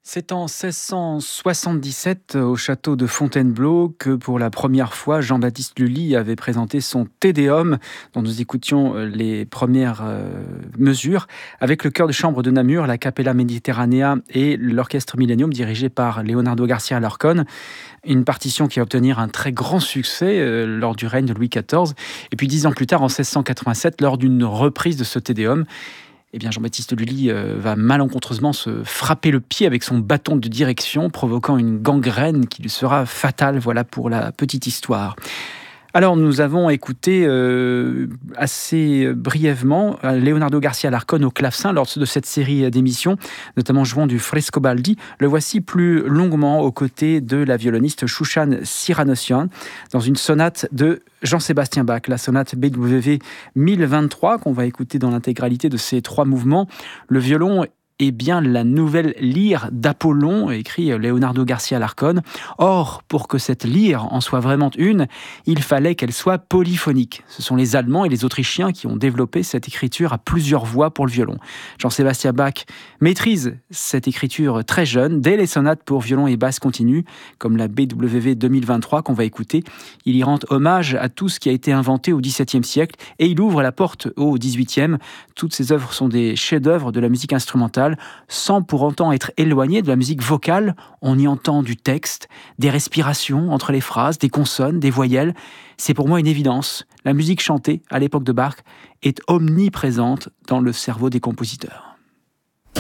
C'est en 1677, au château de Fontainebleau, que pour la première fois, Jean-Baptiste Lully avait présenté son Te Deum, dont nous écoutions les premières mesures, avec le chœur de chambre de Namur, la Capella Mediterranea et l'orchestre Millennium, dirigé par Leonardo Garcia Alarcón. Une partition qui va obtenir un très grand succès lors du règne de Louis XIV. Et puis 10 ans plus tard, en 1687, lors d'une reprise de ce Te Deum, eh bien Jean-Baptiste Lully va malencontreusement se frapper le pied avec son bâton de direction, provoquant une gangrène qui lui sera fatale. Voilà pour la petite histoire. Alors, nous avons écouté assez brièvement Leonardo Garcia Alarcón au clavecin lors de cette série d'émissions, notamment jouant du Frescobaldi. Le voici plus longuement aux côtés de la violoniste Shoushan Siranossian dans une sonate de Jean-Sébastien Bach, la sonate BWV 1023 qu'on va écouter dans l'intégralité de ces 3 mouvements. Le violon est bien la nouvelle lyre d'Apollon, écrit Leonardo Garcia Alarcón. Or, pour que cette lyre en soit vraiment une, il fallait qu'elle soit polyphonique. Ce sont les Allemands et les Autrichiens qui ont développé cette écriture à plusieurs voix pour le violon. Jean-Sébastien Bach maîtrise cette écriture très jeune, dès les sonates pour violon et basse continue, comme la BWV 2023 qu'on va écouter. Il y rend hommage à tout ce qui a été inventé au XVIIe siècle et il ouvre la porte au XVIIIe. Toutes ses œuvres sont des chefs-d'œuvre de la musique instrumentale, sans pour autant être éloigné de la musique vocale. On y entend du texte, des respirations entre les phrases, des consonnes, des voyelles. C'est pour moi une évidence. La musique chantée, à l'époque de Bach, est omniprésente dans le cerveau des compositeurs.